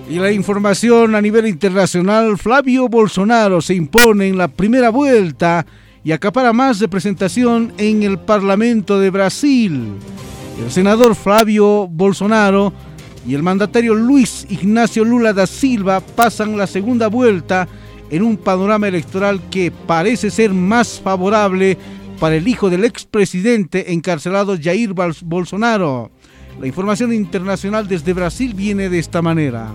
Y la información a nivel internacional, Flavio Bolsonaro se impone en la primera vuelta y acapara más representación en el Parlamento de Brasil. El senador Flavio Bolsonaro y el mandatario Luis Ignacio Lula da Silva pasan la segunda vuelta en un panorama electoral que parece ser más favorable para el hijo del expresidente encarcelado Jair Bolsonaro. La información internacional desde Brasil viene de esta manera.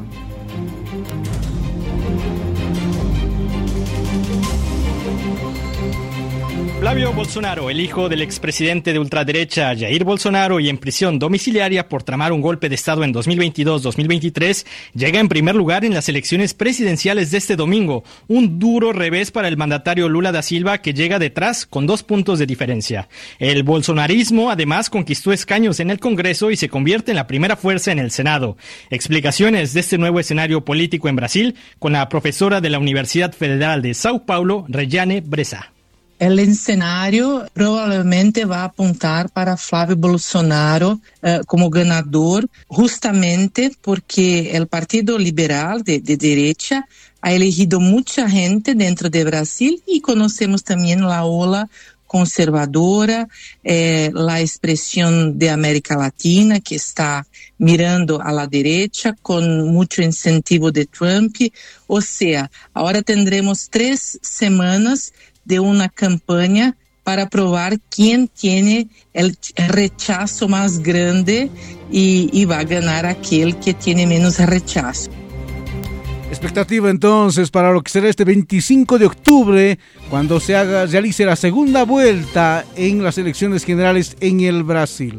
Flavio Bolsonaro, el hijo del expresidente de ultraderecha Jair Bolsonaro y en prisión domiciliaria por tramar un golpe de Estado en 2022-2023, llega en primer lugar en las elecciones presidenciales de este domingo. Un duro revés para el mandatario Lula da Silva, que llega detrás con 2 puntos de diferencia. El bolsonarismo además conquistó escaños en el Congreso y se convierte en la primera fuerza en el Senado. Explicaciones de este nuevo escenario político en Brasil con la profesora de la Universidad Federal de Sao Paulo, Rejane Bressa. El escenario probablemente va a apuntar para Flávio Bolsonaro como ganador, justamente porque el Partido Liberal de derecha ha elegido mucha gente dentro de Brasil y conocemos también la ola conservadora, la expresión de América Latina que está mirando a la derecha con mucho incentivo de Trump. O sea, ahora tendremos 3 semanas de una campaña para probar quién tiene el rechazo más grande y va a ganar aquel que tiene menos rechazo. Expectativa entonces para lo que será este 25 de octubre, cuando se realice la segunda vuelta en las elecciones generales en el Brasil.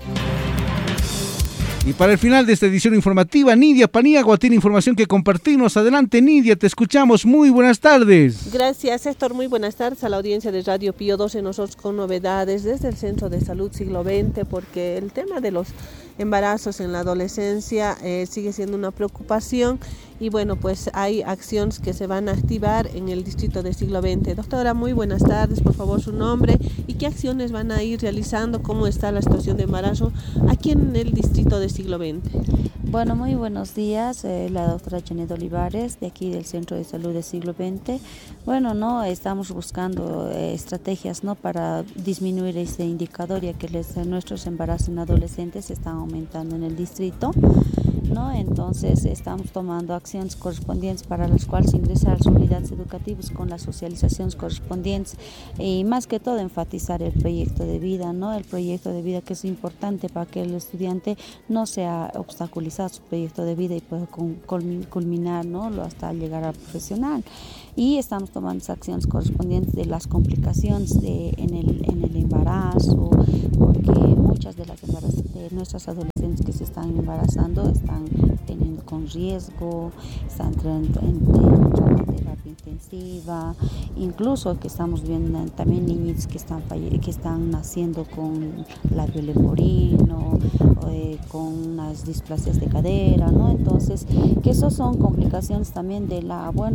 Y para el final de esta edición informativa, Nidia Paniagua tiene información que compartirnos. Adelante, Nidia, te escuchamos. Muy buenas tardes. Gracias, Héctor. Muy buenas tardes a la audiencia de Radio Pío 12. Nosotros con novedades desde el Centro de Salud Siglo XX, porque el tema de los embarazos en la adolescencia sigue siendo una preocupación. Y bueno, pues hay acciones que se van a activar en el distrito de Siglo XX. Doctora, muy buenas tardes, por favor su nombre y qué acciones van a ir realizando, cómo está la situación de embarazo aquí en el distrito de Siglo XX. Bueno, muy buenos días, la doctora Janet Olivares de aquí del Centro de Salud de Siglo XX. Bueno, estamos buscando estrategias para disminuir este indicador, ya que nuestros embarazos en adolescentes están aumentando en el distrito. Entonces estamos tomando acciones correspondientes para las cuales ingresar a las unidades educativas con las socializaciones correspondientes y más que todo enfatizar el proyecto de vida, el proyecto de vida que es importante para que el estudiante no sea obstaculizado su proyecto de vida y pueda culminar hasta llegar al profesional. Y estamos tomando acciones correspondientes de las complicaciones en el embarazo, porque muchas de nuestras adolescentes que se están embarazando están teniendo con riesgo, están entrando en terapia intensiva, incluso que estamos viendo también niñitos que están naciendo con labio leporino, con unas displasias de cadera, Entonces, que eso son complicaciones también de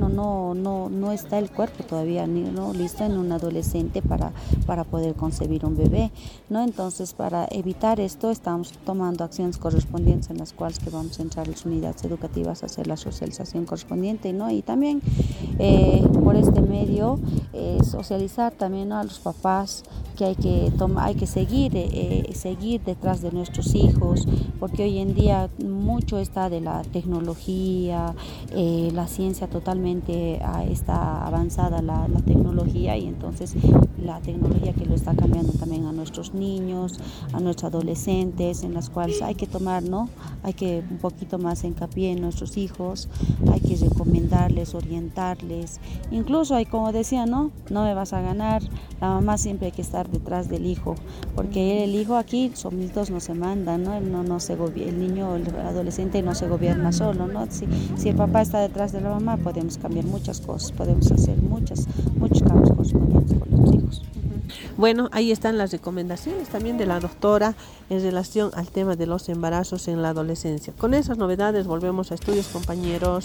no está el cuerpo todavía listo en un adolescente para poder concebir un bebé, Entonces, para evitar esto, estamos tomando acciones correspondientes en las cuales que vamos a entrar a las unidades educativas a hacer la socialización correspondiente, Y también por este medio socializar también a los papás que hay que seguir detrás de nuestros hijos, porque hoy en día mucho está de la tecnología, la ciencia totalmente está avanzada la tecnología, y entonces la tecnología que lo está cambiando también a nuestros niños, a nuestros adolescentes, en las cuales hay que tomar, hay que un poquito más hincapié en nuestros hijos, hay que recomendarles, orientarles, incluso hay, como decía, no me vas a ganar, la mamá siempre hay que estar detrás del hijo, porque el hijo aquí, solitos no se manda, el niño, el adolescente no se gobierna solo, Si el papá está detrás de la mamá, podemos cambiar muchas cosas, podemos hacer muchos cambios correspondientes con los hijos. Bueno, ahí están las recomendaciones también de la doctora en relación al tema de los embarazos en la adolescencia. Con esas novedades volvemos a estudios, compañeros.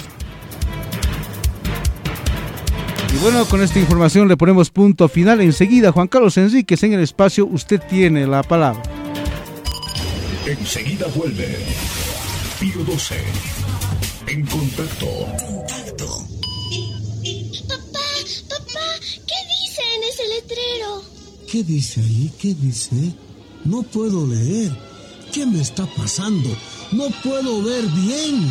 Y bueno, con esta información le ponemos punto final. Enseguida, Juan Carlos Enríquez en el espacio. Usted tiene la palabra. Enseguida vuelve Pío 12. En contacto. Papá, ¿qué dice en ese letrero? ¿Qué dice ahí? ¿Qué dice? No puedo leer. ¿Qué me está pasando? No puedo ver bien.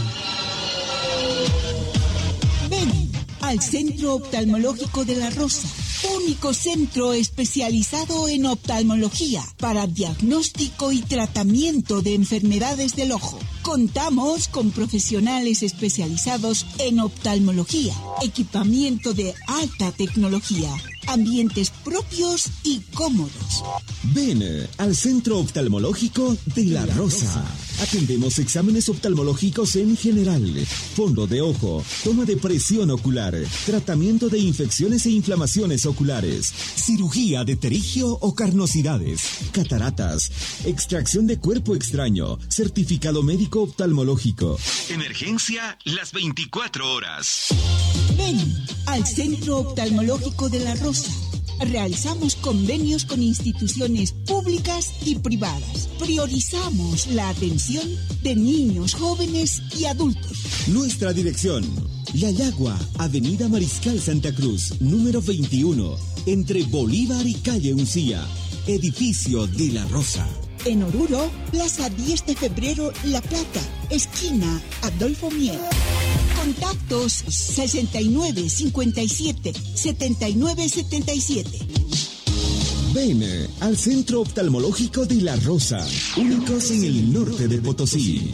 Ven al Centro Oftalmológico de La Rosa, único centro especializado en oftalmología para diagnóstico y tratamiento de enfermedades del ojo. Contamos con profesionales especializados en oftalmología, equipamiento de alta tecnología, ambientes propios y cómodos. Ven al Centro Oftalmológico de La Rosa. Atendemos exámenes oftalmológicos en general, fondo de ojo, toma de presión ocular, tratamiento de infecciones e inflamaciones oculares, cirugía de terigio o carnosidades, cataratas, extracción de cuerpo extraño, certificado médico oftalmológico. Emergencia las 24 horas. Ven al Centro Oftalmológico de La Rosa. Realizamos convenios con instituciones públicas y privadas. Priorizamos la atención de niños, jóvenes y adultos. Nuestra dirección: La Yagua, Avenida Mariscal Santa Cruz, número 21, entre Bolívar y Calle Uncía, edificio de La Rosa. En Oruro, Plaza 10 de Febrero, La Plata, esquina Adolfo Mier. Contactos 69 57 79 77. Ven al Centro Oftalmológico de La Rosa, únicos en el norte de Potosí.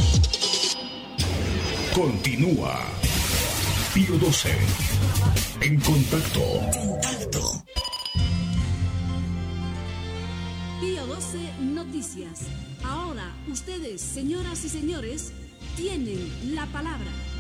Continúa Pío 12. En contacto. Pío 12 Noticias. Ahora ustedes, señoras y señores, tienen la palabra.